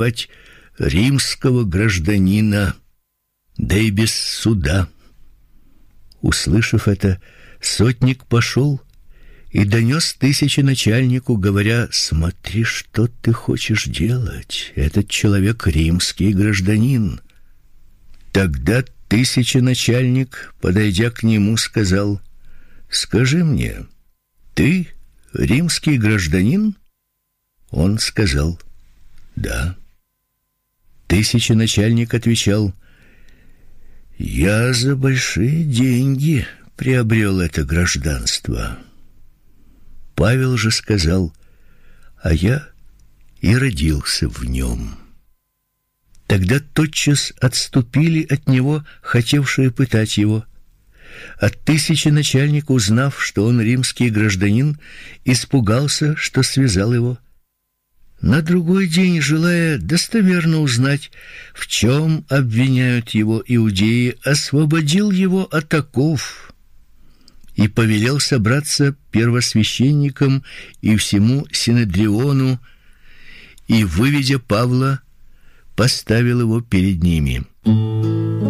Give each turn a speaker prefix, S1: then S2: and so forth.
S1: римского гражданина, да и без суда. Услышав это, сотник пошел и донес тысяченачальнику, говоря: смотри, что ты хочешь делать. Этот человек римский гражданин. Тогда тысяченачальник, подойдя к нему, сказал: скажи мне, ты римский гражданин? Он сказал: да. Тысяченачальник отвечал: я за большие деньги приобрел это гражданство. Павел же сказал: а я и родился в нем. Тогда тотчас отступили от него, хотевшие пытать его. А тысяченачальник, узнав, что он римский гражданин, испугался, что связал его. На другой день, желая достоверно узнать, в чем обвиняют его иудеи, освободил его от оков и повелел собраться первосвященникам и всему синедриону, и, выведя Павла, поставил его перед ними.